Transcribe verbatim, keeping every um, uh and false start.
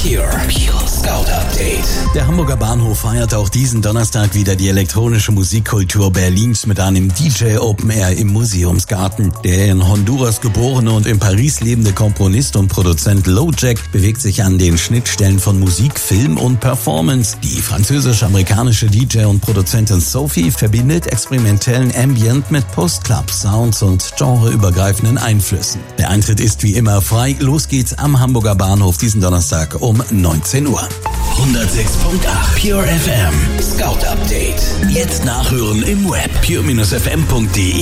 Pure, Pure Scout Update. Der Hamburger Bahnhof feiert auch diesen Donnerstag wieder die elektronische Musikkultur Berlins mit einem D J Open Air im Museumsgarten. Der in Honduras geborene und in Paris lebende Komponist und Produzent LoJack bewegt sich an den Schnittstellen von Musik, Film und Performance. Die französisch-amerikanische D J und Produzentin Sophie verbindet experimentellen Ambient mit Post-Club, Sounds und genreübergreifenden Einflüssen. Der Eintritt ist wie immer frei. Los geht's am Hamburger Bahnhof diesen Donnerstag um neunzehn Uhr. hundertsechs Komma acht Pure F M Scout Update. Jetzt nachhören im Web pure Bindestrich f m punkt d e.